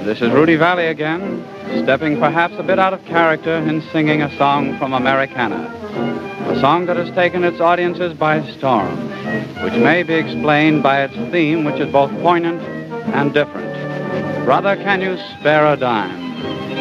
This is Rudy Valley again, stepping perhaps a bit out of character in singing a song from Americana, a song that has taken its audiences by storm, which may be explained by its theme, which is both poignant and different. Brother, can you spare a dime?